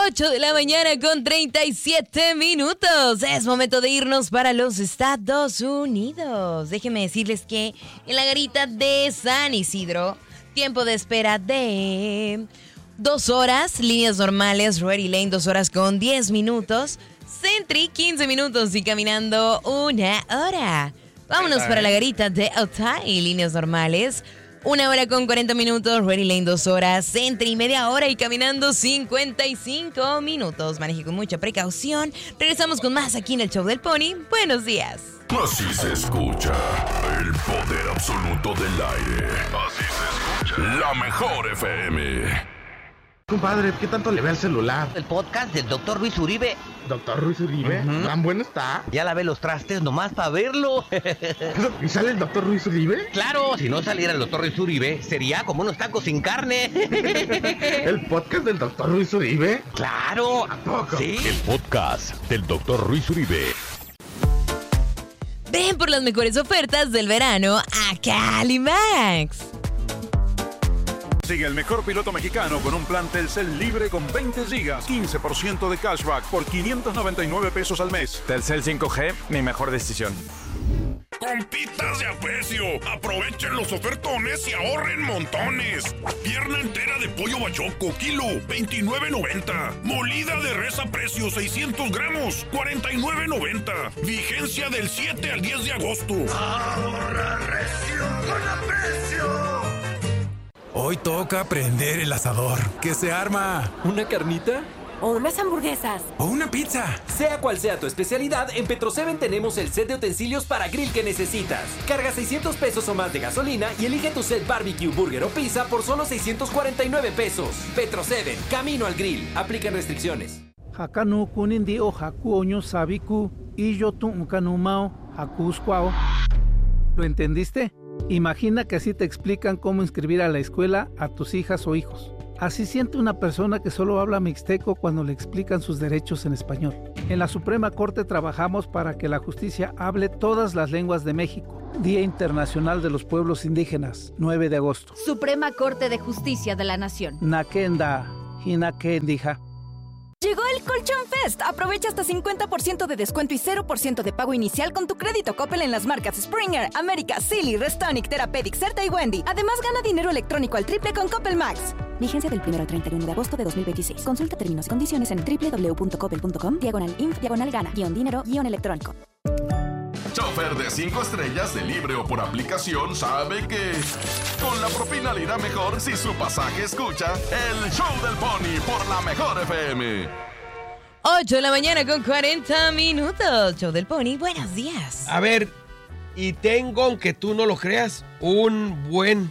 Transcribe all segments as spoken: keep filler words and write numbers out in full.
ocho de la mañana con treinta y siete minutos. Es momento de irnos para los Estados Unidos. Déjenme decirles que en la garita de San Isidro, tiempo de espera de dos horas. Líneas normales, Ready Lane, dos horas con diez minutos. Sentry, quince minutos y caminando una hora. Vámonos para la garita de Otay, líneas normales. Una hora con cuarenta minutos, Ready Lane dos horas, Sentry media hora y caminando cincuenta y cinco minutos. Maneje con mucha precaución. Regresamos con más aquí en el Show del Pony. Buenos días. Así se escucha el poder absoluto del aire. Así se escucha la mejor F M. Compadre, ¿qué tanto le ve al celular? El podcast del doctor Luis Uribe. ¿Doctor Luis Uribe? Uh-huh. ¿Tan bueno está? Ya lavé los trastes nomás para verlo. ¿Y sale el doctor Luis Uribe? Claro, si no saliera el doctor Luis Uribe, sería como unos tacos sin carne. ¿El podcast del doctor Luis Uribe? Claro. ¿A poco? Sí. El podcast del doctor Luis Uribe. Ven por las mejores ofertas del verano a Calimax. Sigue el mejor piloto mexicano con un plan Telcel libre con veinte gigas, quince por ciento de cashback por quinientos noventa y nueve pesos al mes. Telcel cinco G, mi mejor decisión. Compitas de aprecio, aprovechen los ofertones y ahorren montones. Pierna entera de pollo bachoco, kilo, veintinueve noventa. Molida de res a precio, seiscientos gramos, cuarenta y nueve noventa. Vigencia del siete al diez de agosto. Ahorra recio con aprecio. Hoy toca prender el asador. ¿Qué se arma? ¿Una carnita? O unas hamburguesas. ¿O una pizza? Sea cual sea tu especialidad, en Petro siete tenemos el set de utensilios para grill que necesitas. Carga seiscientos pesos o más de gasolina y elige tu set barbecue, burger o pizza por solo seiscientos cuarenta y nueve pesos. Petro siete, camino al grill. Aplican restricciones. Hakanu kunindi o haku oño sabiku y yo tu unkanumao hakuskwao. ¿Lo entendiste? Imagina que así te explican cómo inscribir a la escuela a tus hijas o hijos. Así siente una persona que solo habla mixteco cuando le explican sus derechos en español. En la Suprema Corte trabajamos para que la justicia hable todas las lenguas de México. Día Internacional de los Pueblos Indígenas, nueve de agosto. Suprema Corte de Justicia de la Nación. Nakenda, hinakendija. Llegó el Colchón Fest. Aprovecha hasta cincuenta por ciento de descuento y cero por ciento de pago inicial con tu crédito Coppel en las marcas Springer, América, Silly, Restonic, Therapeutic, Certa y Wendy. Además, gana dinero electrónico al triple con Coppel Max. Vigencia del primero al treinta y uno de agosto de dos mil veintiséis. Consulta términos y condiciones en doble u doble u doble u punto coppel punto com, diagonal inf, diagonal gana, guión dinero, guión electrónico. Chofer de cinco estrellas de libre o por aplicación sabe que con la propina le irá mejor si su pasaje escucha el Show del Pony por la mejor F M. ocho de la mañana con cuarenta minutos. Show del Pony, buenos días. A ver, y tengo, aunque tú no lo creas, un buen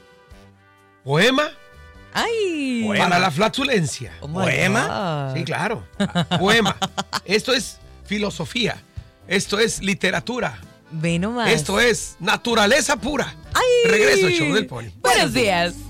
poema. ¡Ay! Para la flatulencia. Oh ¿Poema? Sí, claro. Poema. Esto es filosofía. Esto es literatura. Ve nomás. Esto es naturaleza pura. ¡Ay! Regreso al Show del Pony. Buenos días.